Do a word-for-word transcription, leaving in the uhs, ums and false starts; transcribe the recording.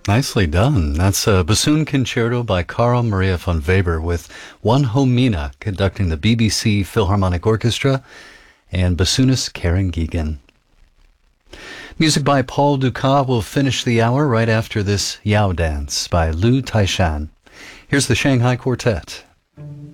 Nicely done. That's a bassoon concerto by Carl Maria von Weber with Juanjo Mina conducting the B B C Philharmonic Orchestra and bassoonist Karen Geegan. Music by Paul Dukas will finish the hour right after this Yao Dance by Lu Taishan. Here's the Shanghai Quartet.